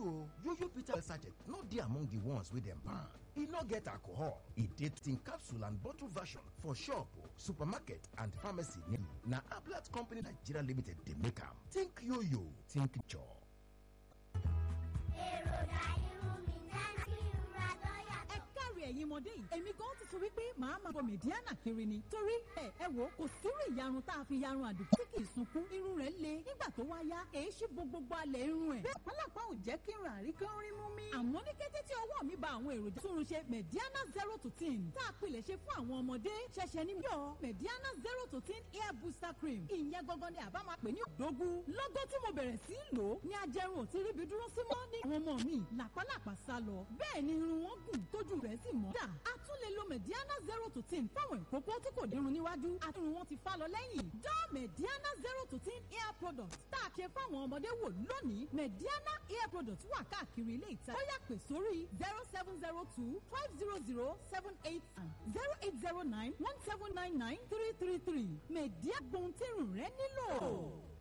true, Yoyo Bitter sachet no dey among the ones wey dem ban. E no get alcohol. E dey in capsule and bottle version for shop, supermarket and pharmacy. Na Ablat Company Nigeria Limited dey make am. Think Yoyo, think Cho. ẹ̀yin ọmọdé yìí èmi gan ti sọ wípé màá máa bọ mẹ̀díánà kiri ni torí ẹ wò kò sírú ìyarun tá a fi yarun àdùkú tí kì í sunkún irun rẹ̀ le nígbà tó wá yá èyí ṣí gbogbo alẹ̀ irun ẹ̀ bẹ́ẹ̀ pálápá ò jẹ́ kí irun àríkán rí mú mi. àmọ́ ní kété tí ọwọ́ mi ba àwọn èròjà túnrunṣe mẹ̀díánà 0 to 10 tá a pilẹ̀ ṣe fún àwọn ọmọdé ṣẹ̀ṣẹ̀ ní yọ mẹ̀díánà 0 to 10 hair booster cream ìyẹn gangan ni àbá máa pè ní òdógún lọ́gọ́ tí mo bẹ̀rẹ̀ sí í lò ó ní ajẹrun ò ti ríbi dúró sí mọ́ ní àwọn ọmọ mi làpálàpá sá lọ bẹ́ẹ̀ ni irun wọn gùn tójú rẹ̀ sì mọ́ dà a tún lè lo mẹ̀díánà 0 to 10 fáwọn ìkókó tí kò dírun níwájú àtúrun wọn ti fá lọ lẹ́yìn dán mẹ̀díánà 0 to 10 hair product tá a ṣe fáwọn ọmọdé wò lónìí mẹ̀díánà hair product wà káàkiri ilé ìtajà ó yá pè sórí 0702 500 789 0809 1799 333 mẹ̀díánà gbóhùn tírun rẹ nílò.